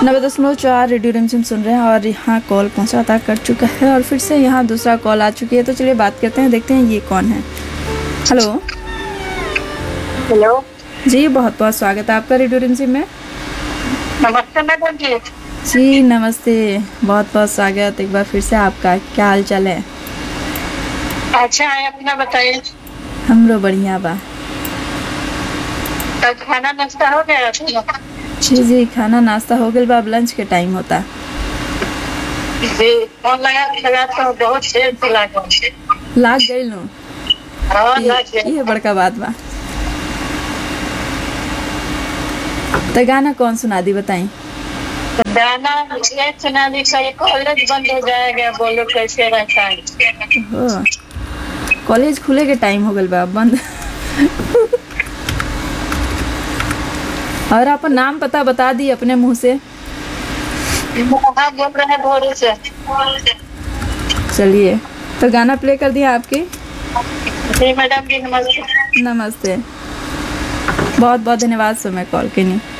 90.4 radio रिमझिम सुन रहे हैं और यहाँ कॉल पहुँचा था कट चुका है और फिर से यहाँ दूसरा कॉल आ चुकी है। तो चलिए बात करते हैं, देखते हैं ये कौन है। हेलो। हेलो जी, बहुत बहुत स्वागत है आपका रेडियो रिमझिम में। नमस्ते मैडम जी। जी नमस्ते, बहुत बहुत स्वागत एक बार फिर से आपका। क्या हाल चाल है? अच्छा है, अपना बताइए। हमरो बढ़िया बा। तब खाना नाश्ता हो गया? जी जी, खाना नाश्ता हो गया बा, अब लंच के टाइम होता। जी फोन लगा तो बहुत देर से लाग गई लो। ये बड़का बात बा। तो गाना कौन सुना दी बताई? गाना ये सुना दी, कॉलेज बंद हो जाएगा, बोलो कैसे रहता है। कॉलेज खुले के टाइम हो गल बा, बंद। और आपका नाम पता बता दी अपने मुंह से। बोल रहे हैं भोरे से। चलिए तो गाना प्ले कर दिया आपके। जी मैडम जी, नमस्ते। नमस्ते, बहुत बहुत धन्यवाद सर, मैं कॉल के लिए।